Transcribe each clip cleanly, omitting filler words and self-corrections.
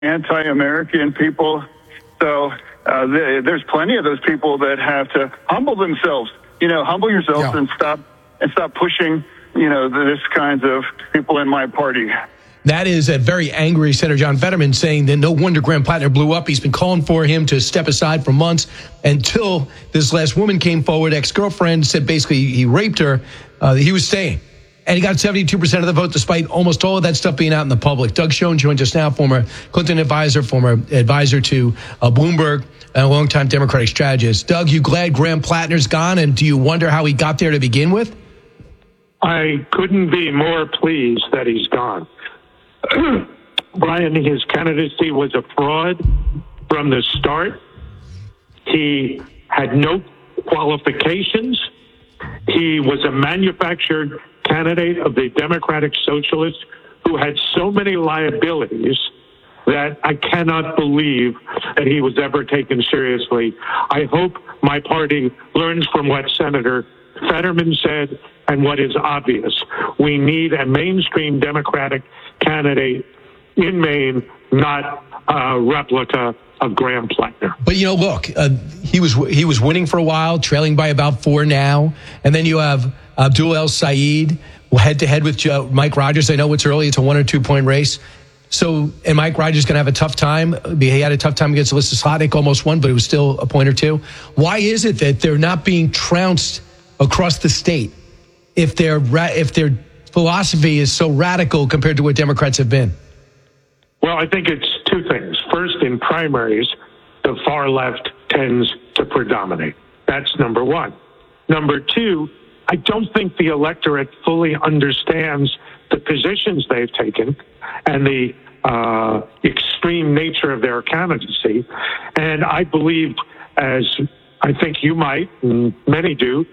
anti-American people. So there's plenty of those people that have to humble themselves. Humble yourselves and stop pushing, this kinds of people in my party. That is a very angry Senator John Fetterman saying that no wonder Graham Plattner blew up. He's been calling for him to step aside for months until this last woman came forward. Ex-girlfriend said basically he raped her. He was staying. And he got 72% of the vote despite almost all of that stuff being out in the public. Doug Schoen joins us now, former Clinton advisor, former advisor to Bloomberg, and a longtime Democratic strategist. Doug, you glad Graham Plattner's gone, and do you wonder how he got there to begin with? I couldn't be more pleased that he's gone. Brian, his candidacy was a fraud from the start. He had no qualifications. He was a manufactured candidate of the Democratic Socialists who had so many liabilities that I cannot believe that he was ever taken seriously. I hope my party learns from what Senator Fetterman said and what is obvious. We need a mainstream Democratic candidate in Maine, not a replica of Graham Plattner. But, look, he was winning for a while, trailing by about 4 now. And then you have Abdul El-Sayed head-to-head with Mike Rogers. I know it's early. It's a 1 or 2 point race. So, and Mike Rogers going to have a tough time. He had a tough time against Alyssa Slotnick, almost won, but it was still a point or two. Why is it that they're not being trounced across the state if their philosophy is so radical compared to what Democrats have been? Well, I think it's 2 things. First, in primaries, the far left tends to predominate. That's number 1. Number 2, I don't think the electorate fully understands the positions they've taken and the extreme nature of their candidacy. And I believe, as I think you might, and many do,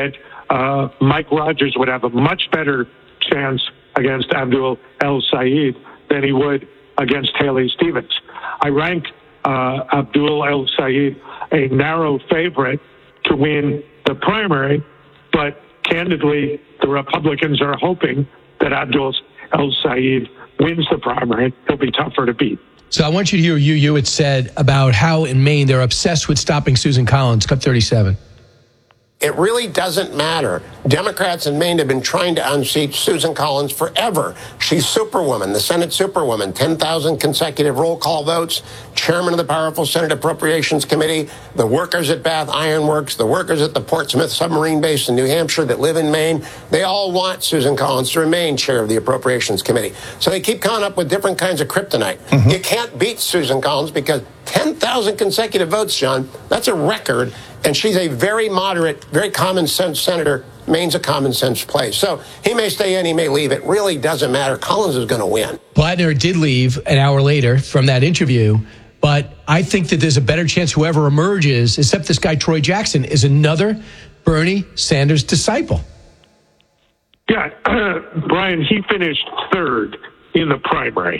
that Mike Rogers would have a much better chance against Abdul El-Sayed than he would against Haley Stevens. I rank Abdul El-Sayed a narrow favorite to win the primary, but candidly, the Republicans are hoping that Abdul El-Sayed wins the primary. He'll be tougher to beat. So I want you to hear you had said about how in Maine they're obsessed with stopping Susan Collins. Cut 37. It really doesn't matter. Democrats in Maine have been trying to unseat Susan Collins forever. She's Superwoman, the Senate Superwoman, 10,000 consecutive roll call votes, chairman of the powerful Senate Appropriations Committee, the workers at Bath Iron Works, the workers at the Portsmouth submarine base in New Hampshire that live in Maine. They all want Susan Collins to remain chair of the Appropriations Committee. So they keep coming up with different kinds of kryptonite. Mm-hmm. You can't beat Susan Collins because 10,000 consecutive votes, John, that's a record. And she's a very moderate, very common sense senator. Maine's a common sense place. So he may stay in, he may leave. It really doesn't matter. Collins is going to win. Plattner did leave an hour later from that interview. But I think that there's a better chance whoever emerges, except this guy Troy Jackson, is another Bernie Sanders disciple. Yeah, Brian, he finished 3rd in the primary.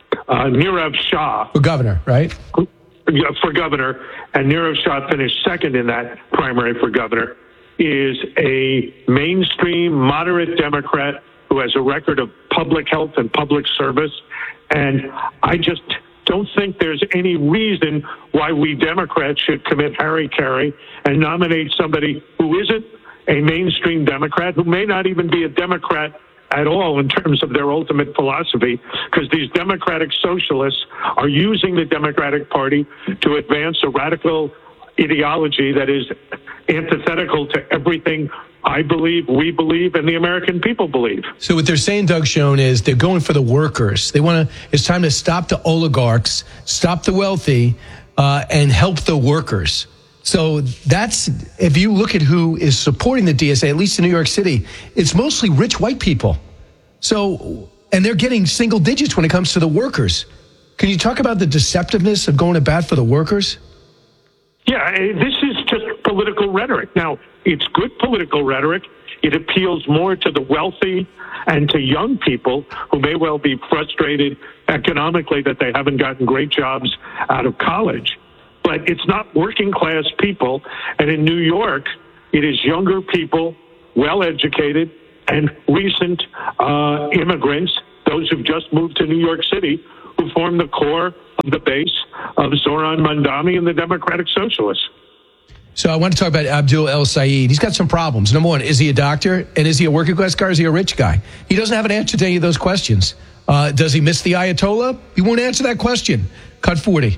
Nirav Shah. For governor, right? For governor, and Nirav Shah finished 2nd in that primary for governor, is a mainstream, moderate Democrat who has a record of public health and public service. And I just don't think there's any reason why we Democrats should commit hara-kiri and nominate somebody who isn't a mainstream Democrat, who may not even be a Democrat at all in terms of their ultimate philosophy, because these Democratic socialists are using the Democratic Party to advance a radical ideology that is antithetical to everything I believe, we believe, and the American people believe. So what they're saying, Doug Schoen, is they're going for the workers. It's time to stop the oligarchs, stop the wealthy, and help the workers. So that's, if you look at who is supporting the DSA, at least in New York City, it's mostly rich white people. So, and they're getting single digits when it comes to the workers. Can you talk about the deceptiveness of going to bat for the workers? Yeah, this is just political rhetoric. Now, it's good political rhetoric. It appeals more to the wealthy and to young people who may well be frustrated economically that they haven't gotten great jobs out of college. But it's not working class people. And in New York, it is younger people, well-educated, and recent immigrants, those who've just moved to New York City, who form the core of the base of Zoran Mandami and the Democratic Socialists. So I want to talk about Abdul El Sayed. He's got some problems. Number one, is he a doctor? And is he a working class guy or is he a rich guy? He doesn't have an answer to any of those questions. Does he miss the Ayatollah? He won't answer that question. Cut 40.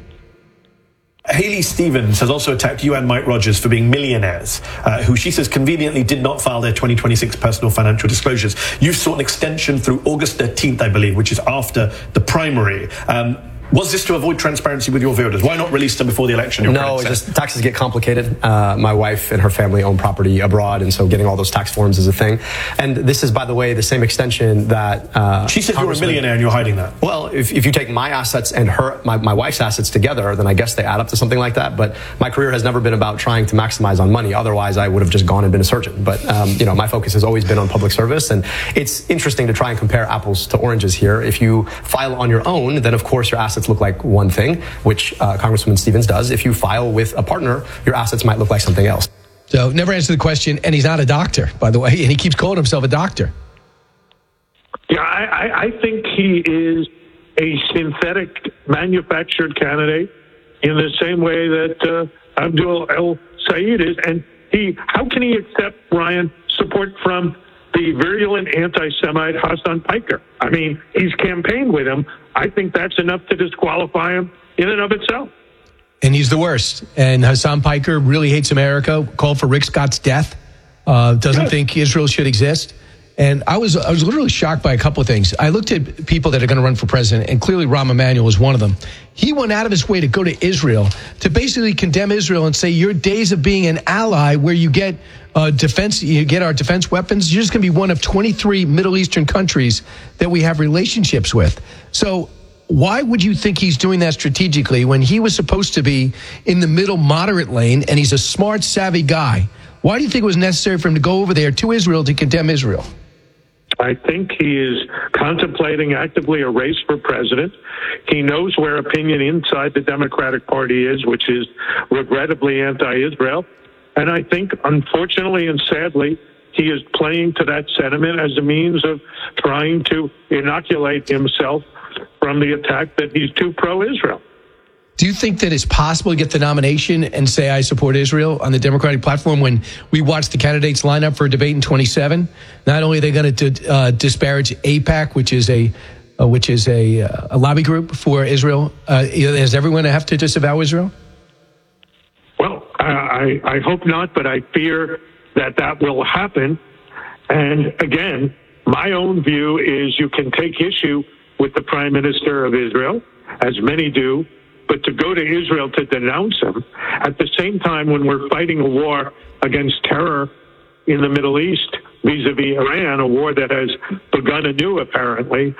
Haley Stevens has also attacked you and Mike Rogers for being millionaires, who she says conveniently did not file their 2026 personal financial disclosures. You've sought an extension through August 13th, I believe, which is after the primary. Was this to avoid transparency with your voters? Why not release them before the election? No, it's just taxes get complicated. My wife and her family own property abroad, and so getting all those tax forms is a thing. And this is, by the way, the same extension that... she said you're a millionaire and you're hiding that. Well, if you take my assets and my wife's assets together, then I guess they add up to something like that. But my career has never been about trying to maximize on money. Otherwise, I would have just gone and been a surgeon. But, my focus has always been on public service. And it's interesting to try and compare apples to oranges here. If you file on your own, then, of course, your assets look like one thing, which Congresswoman Stevens does. If you file with a partner, your assets might look like something else. So never answered the question, and he's not a doctor, by the way, and he keeps calling himself a doctor. Yeah, I think he is a synthetic manufactured candidate in the same way that Abdul El Sayed is. And how can he accept, Ryan, support from the virulent anti-Semite Hassan Piker? I mean, he's campaigned with him. I think that's enough to disqualify him in and of itself. And he's the worst. And Hassan Piker really hates America, called for Rick Scott's death, doesn't think Israel should exist. And I was literally shocked by a couple of things. I looked at people that are going to run for president, and clearly Rahm Emanuel is one of them. He went out of his way to go to Israel to basically condemn Israel and say your days of being an ally where you get defense, you get our defense weapons, you're just going to be one of 23 Middle Eastern countries that we have relationships with. So why would you think he's doing that strategically when he was supposed to be in the middle moderate lane and he's a smart, savvy guy? Why do you think it was necessary for him to go over there to Israel to condemn Israel? I think he is contemplating actively a race for president. He knows where opinion inside the Democratic Party is, which is regrettably anti-Israel. And I think, unfortunately and sadly, he is playing to that sentiment as a means of trying to inoculate himself from the attack that he's too pro-Israel. Do you think that it's possible to get the nomination and say I support Israel on the Democratic platform when we watch the candidates line up for a debate in 27? Not only are they going to disparage AIPAC, which is a lobby group for Israel, is everyone to have to disavow Israel? Well, I hope not, but I fear that will happen. And again, my own view is you can take issue with the Prime Minister of Israel, as many do, but to go to Israel to denounce him at the same time when we're fighting a war against terror in the Middle East vis-a-vis Iran, a war that has begun anew, apparently,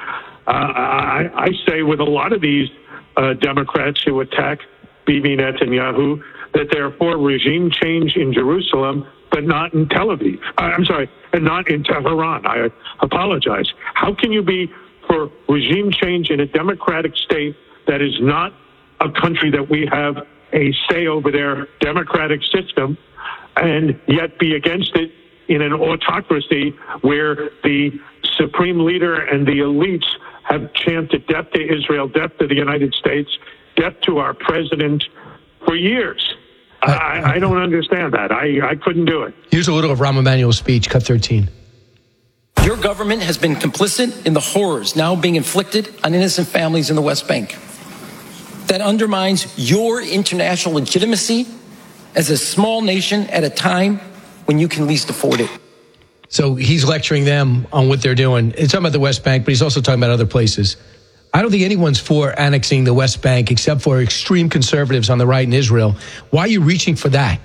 I say with a lot of these Democrats who attack Bibi Netanyahu that they're for regime change in Jerusalem, but not in Tel Aviv. And not in Tehran. I apologize. How can you be for regime change in a democratic state that is not a country that we have a say over their democratic system, and yet be against it in an autocracy where the supreme leader and the elites have chanted death to Israel, death to the United States, death to our president for years? I don't understand that. I couldn't do it. Here's a little of Rahm Emanuel's speech, cut 13. Your government has been complicit in the horrors now being inflicted on innocent families in the West Bank. That undermines your international legitimacy as a small nation at a time when you can least afford it. So he's lecturing them on what they're doing. He's talking about the West Bank, but he's also talking about other places. I don't think anyone's for annexing the West Bank except for extreme conservatives on the right in Israel. Why are you reaching for that?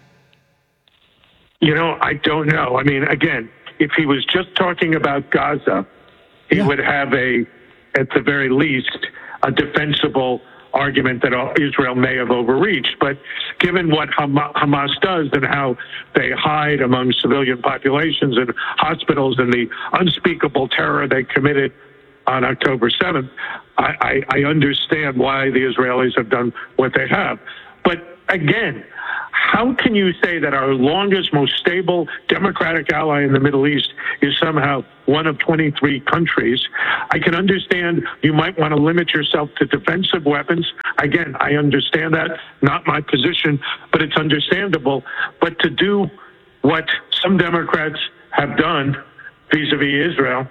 I don't know. I mean, again, if he was just talking about Gaza, he would have at the very least, a defensible argument that Israel may have overreached. But given what Hamas does and how they hide among civilian populations and hospitals and the unspeakable terror they committed on October 7th, I understand why the Israelis have done what they have. But again, How can you say that our longest, most stable democratic ally in the Middle East is somehow one of 23 countries? I can understand you might want to limit yourself to defensive weapons. Again, I understand that, not my position, but it's understandable. But to do what some Democrats have done vis-a-vis Israel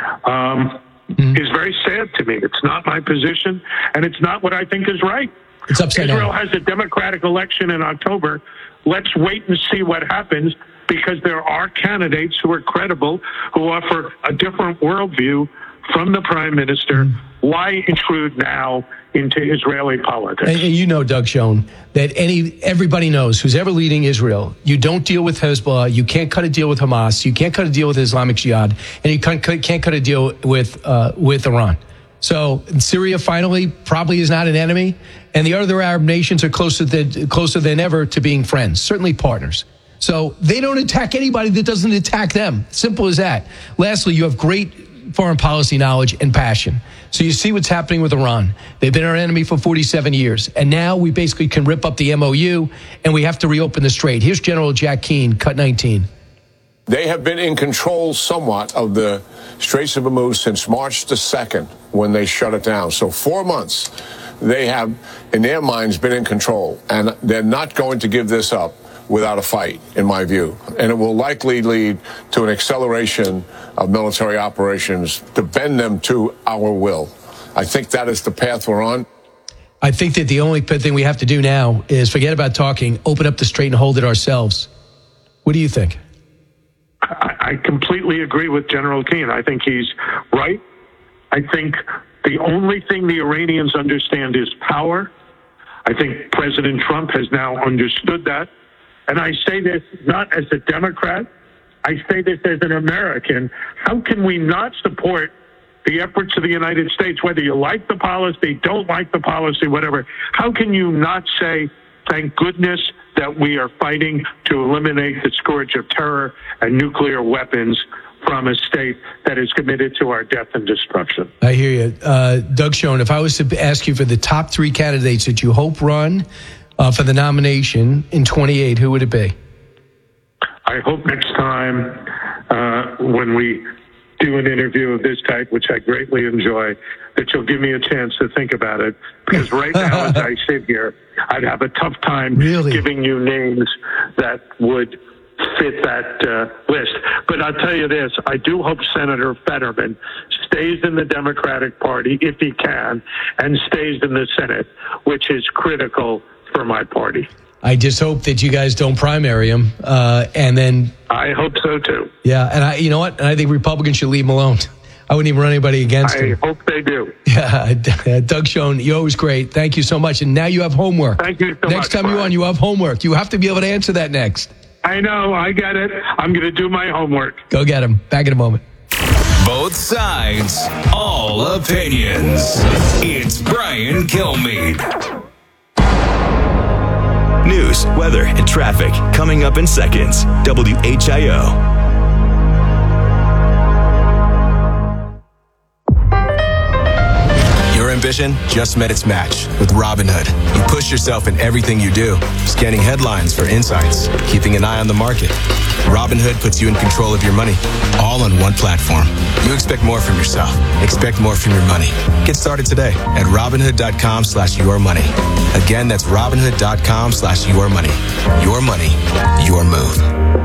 is very sad to me. It's not my position, and it's not what I think is right. It's upside down. Israel has a democratic election in October. Let's wait and see what happens, because there are candidates who are credible, who offer a different worldview from the prime minister. Why intrude now into Israeli politics? And you know, Doug Schoen, that everybody knows who's ever leading Israel, you don't deal with Hezbollah, you can't cut a deal with Hamas, you can't cut a deal with Islamic Jihad, and you can't cut a deal with Iran. So Syria finally probably is not an enemy, and the other Arab nations are closer than ever to being friends, certainly partners. So they don't attack anybody that doesn't attack them. Simple as that. Lastly, you have great foreign policy knowledge and passion. So you see what's happening with Iran. They've been our enemy for 47 years. And now we basically can rip up the MOU, and we have to reopen the strait. Here's General Jack Keane, cut 19. They have been in control somewhat of the Straits of Hormuz since March the 2nd, when they shut it down. So 4 months, they have, in their minds, been in control. And they're not going to give this up without a fight, in my view. And it will likely lead to an acceleration of military operations to bend them to our will. I think that is the path we're on. I think that the only thing we have to do now is forget about talking, open up the strait and hold it ourselves. What do you think? I completely agree with General Keane. I think he's right. I think the only thing the Iranians understand is power. I think President Trump has now understood that. And I say this not as a Democrat. I say this as an American. How can we not support the efforts of the United States, whether you like the policy, don't like the policy, whatever? How can you not say, thank goodness that we are fighting to eliminate the scourge of terror and nuclear weapons from a state that is committed to our death and destruction? I hear you. Doug Schoen, if I was to ask you for the top 3 candidates that you hope run for the nomination in 28, who would it be? I hope next time when we do an interview of this type, which I greatly enjoy, that you'll give me a chance to think about it. Because right now, as I sit here, I'd have a tough time giving you names that would fit that list. But I'll tell you this, I do hope Senator Fetterman stays in the Democratic Party, if he can, and stays in the Senate, which is critical for my party. I just hope that you guys don't primary him, and then... I hope so, too. Yeah, you know what? I think Republicans should leave him alone. I wouldn't even run anybody against him. I hope they do. Yeah, Doug Schoen, you're always great. Thank you so much. And now you have homework. Thank you so much. Next time you're on, you have homework. You have to be able to answer that next. I know. I get it. I'm going to do my homework. Go get him. Back in a moment. Both sides, all opinions. It's Brian Kilmeade. News, weather, and traffic coming up in seconds. WHIO. Your ambition just met its match with Robinhood. You push yourself in everything you do, scanning headlines for insights, keeping an eye on the market. Robinhood puts you in control of your money, all on one platform. You expect more from yourself. Expect more from your money. Get started today at Robinhood.com/yourmoney. Again, that's Robinhood.com/yourmoney. Your money, your move.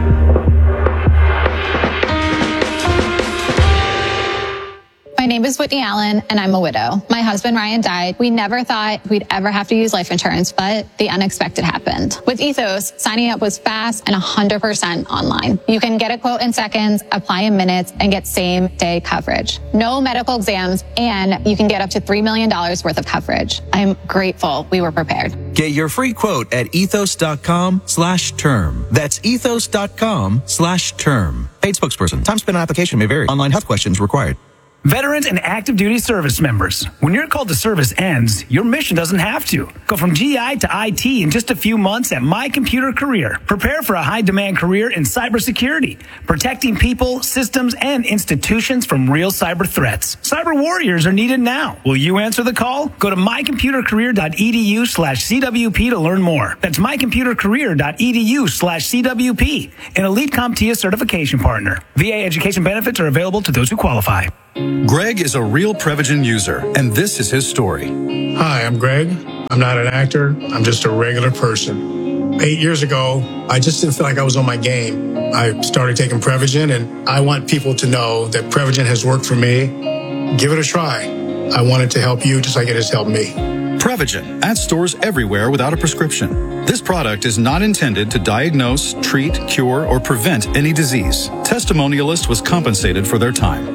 My name is Whitney Allen, and I'm a widow. My husband, Ryan, died. We never thought we'd ever have to use life insurance, but the unexpected happened. With Ethos, signing up was fast and 100% online. You can get a quote in seconds, apply in minutes, and get same-day coverage. No medical exams, and you can get up to $3 million worth of coverage. I'm grateful we were prepared. Get your free quote at ethos.com/term. That's ethos.com/term. Paid spokesperson. Time spent on application may vary. Online health questions required. Veterans and active duty service members, when your call to service ends, your mission doesn't have to. Go from GI to IT in just a few months at My Computer Career. Prepare for a high-demand career in cybersecurity, protecting people, systems, and institutions from real cyber threats. Cyber warriors are needed now. Will you answer the call? Go to mycomputercareer.edu/CWP to learn more. That's mycomputercareer.edu/CWP, an Elite CompTIA certification partner. VA education benefits are available to those who qualify. Greg is a real Prevagen user, and this is his story. Hi, I'm Greg. I'm not an actor. I'm just a regular person. 8 years ago, I just didn't feel like I was on my game. I started taking Prevagen, and I want people to know that Prevagen has worked for me. Give it a try. I want it to help you just like it has helped me. Prevagen at stores everywhere without a prescription. This product is not intended to diagnose, treat, cure, or prevent any disease. Testimonialist was compensated for their time.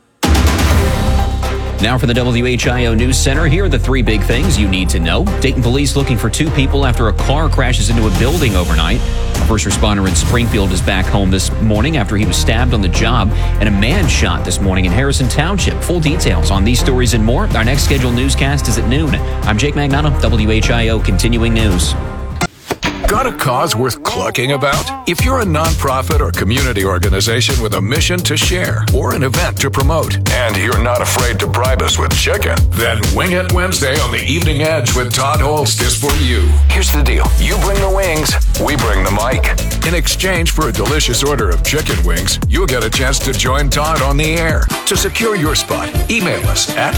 Now for the WHIO News Center, here are the three big things you need to know. Dayton police looking for two people after a car crashes into a building overnight. A first responder in Springfield is back home this morning after he was stabbed on the job, and a man shot this morning in Harrison Township. Full details on these stories and more. Our next scheduled newscast is at noon. I'm Jake Magnotta, WHIO Continuing News. Got a cause worth clucking about? If you're a nonprofit or community organization with a mission to share or an event to promote, and you're not afraid to bribe us with chicken, then Wing It Wednesday on the Evening Edge with Todd Holst is for you. Here's the deal. You bring the wings, we bring the mic. In exchange for a delicious order of chicken wings, you'll get a chance to join Todd on the air. To secure your spot, email us at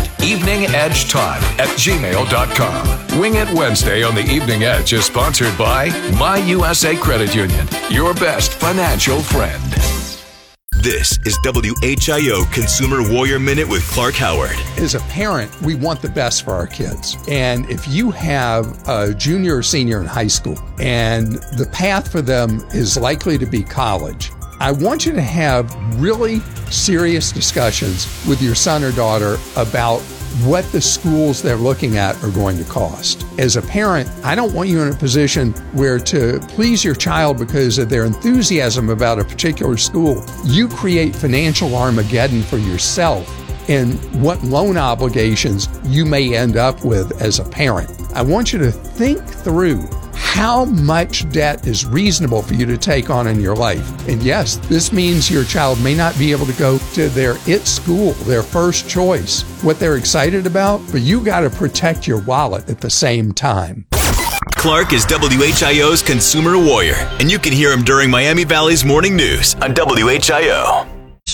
eveningedgetodd@gmail.com. Wing It Wednesday on the Evening Edge is sponsored by My USA Credit Union, your best financial friend. This is WHIO Consumer Warrior Minute with Clark Howard. As a parent, we want the best for our kids. And if you have a junior or senior in high school and the path for them is likely to be college, I want you to have really serious discussions with your son or daughter about what the schools they're looking at are going to cost. As a parent, I don't want you in a position where to please your child because of their enthusiasm about a particular school, you create financial Armageddon for yourself and what loan obligations you may end up with as a parent. I want you to think through how much debt is reasonable for you to take on in your life. And yes, this means your child may not be able to go to their IT school, their first choice, what they're excited about, but you got to protect your wallet at the same time. Clark is WHIO's Consumer Warrior, and you can hear him during Miami Valley's Morning News on WHIO.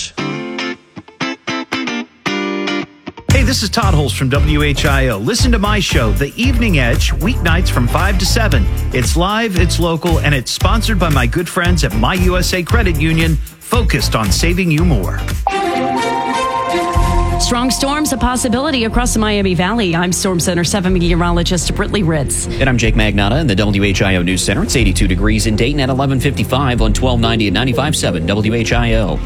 Hey, this is Todd Holst from WHIO. Listen to my show, The Evening Edge, weeknights from 5 to 7. It's live, it's local, and it's sponsored by my good friends at My USA Credit Union, focused on saving you more. Strong storms a possibility across the Miami Valley. I'm Storm Center 7 meteorologist Britley Ritz. And I'm Jake Magnotta in the WHIO News Center. It's 82 degrees in Dayton at 11:55 on 1290 and 95.7 WHIO.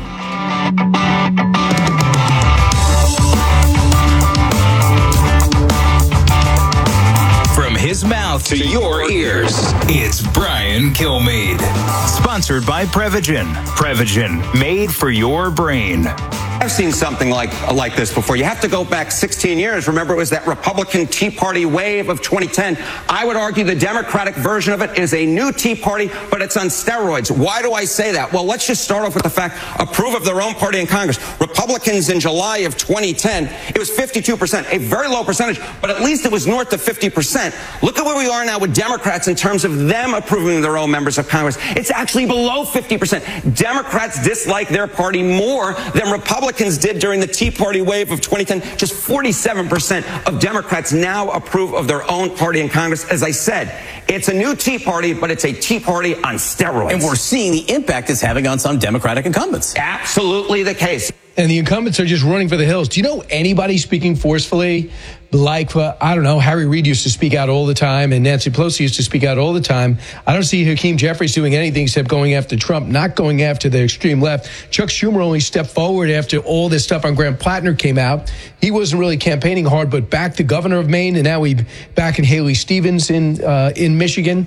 From his mouth to your ears, it's Brian Kilmeade. Sponsored by Prevagen. Prevagen, made for your brain. I've seen something like this before. You have to go back 16 years. Remember, it was that Republican Tea Party wave of 2010. I would argue the Democratic version of it is a new Tea Party, but it's on steroids. Why do I say that? Well, let's just start off with the fact, approve of their own party in Congress. Republicans in July of 2010, it was 52%, a very low percentage, but at least it was north of 50%. Look at where we are now with Democrats in terms of them approving their own members of Congress. It's actually below 50%. Democrats dislike their party more than Republicans did during the Tea Party wave of 2010. Just 47% of Democrats now approve of their own party in Congress. As I said, it's a new Tea Party, but it's a Tea Party on steroids. And we're seeing the impact it's having on some Democratic incumbents. Absolutely the case. And the incumbents are just running for the hills. Do you know anybody speaking forcefully? Like, I don't know, Harry Reid used to speak out all the time, and Nancy Pelosi used to speak out all the time. I don't see Hakeem Jeffries doing anything except going after Trump, not going after the extreme left. Chuck Schumer only stepped forward after all this stuff on Grant Plattner came out. He wasn't really campaigning hard, but back the governor of Maine, and now he's back in Haley Stevens in Michigan.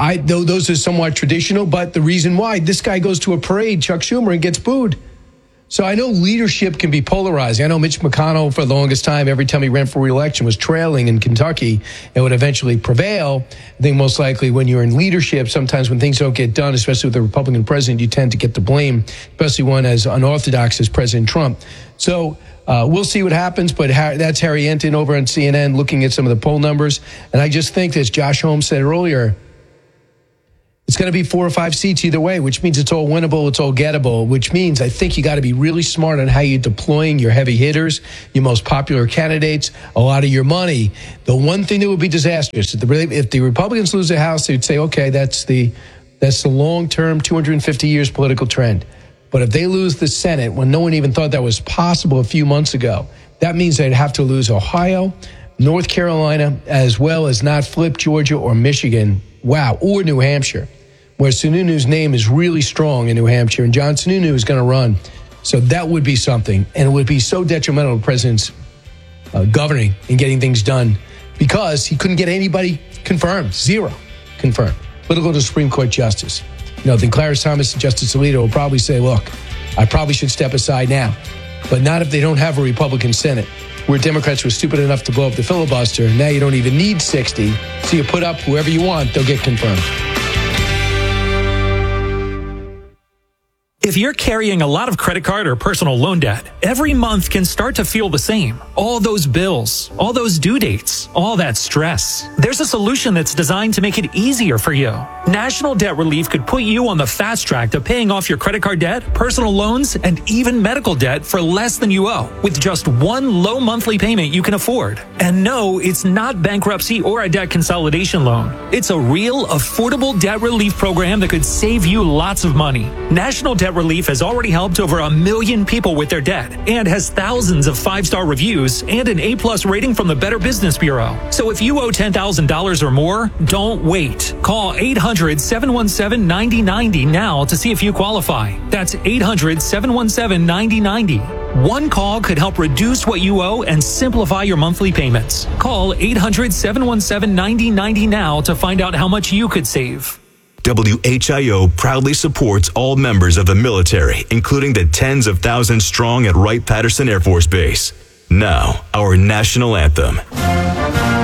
Those are somewhat traditional, but the reason why, this guy goes to a parade, Chuck Schumer, and gets booed. So I know leadership can be polarizing. I know Mitch McConnell, for the longest time, every time he ran for re-election, was trailing in Kentucky and would eventually prevail. I think most likely when you're in leadership, sometimes when things don't get done, especially with the Republican president, you tend to get the blame, especially one as unorthodox as President Trump. So we'll see what happens, but that's Harry Enten over on CNN looking at some of the poll numbers. And I just think, as Josh Holmes said earlier, it's going to be 4 or 5 seats either way, which means it's all winnable, it's all gettable, which means I think you got to be really smart on how you're deploying your heavy hitters, your most popular candidates, a lot of your money. The one thing that would be disastrous, if the Republicans lose the House, they'd say, okay, that's the long-term 250 years political trend. But if they lose the Senate, when no one even thought that was possible a few months ago, that means they'd have to lose Ohio, North Carolina, as well as not flip Georgia or Michigan, or New Hampshire, where Sununu's name is really strong in New Hampshire, and John Sununu is going to run. So that would be something, and it would be so detrimental to the president's governing and getting things done because he couldn't get anybody confirmed, 0 confirmed. Let it go to Supreme Court justice. Then Clarence Thomas and Justice Alito will probably say, look, I probably should step aside now, but not if they don't have a Republican Senate, where Democrats were stupid enough to blow up the filibuster. Now you don't even need 60, so you put up whoever you want, they'll get confirmed. If you're carrying a lot of credit card or personal loan debt, every month can start to feel the same. All those bills, all those due dates, all that stress. There's a solution that's designed to make it easier for you. National Debt Relief could put you on the fast track to paying off your credit card debt, personal loans, and even medical debt for less than you owe, with just one low monthly payment you can afford. And no, it's not bankruptcy or a debt consolidation loan. It's a real, affordable debt relief program that could save you lots of money. National Debt Relief has already helped over 1 million people with their debt and has thousands of 5-star reviews and an A+ rating from the Better Business Bureau. So if you owe $10,000 or more, don't wait. Call 800-717-9090 now to see if you qualify. That's 800-717-9090. One call could help reduce what you owe and simplify your monthly payments. Call 800-717-9090 now to find out how much you could save. WHIO proudly supports all members of the military, including the tens of thousands strong at Wright-Patterson Air Force Base. Now, our national anthem.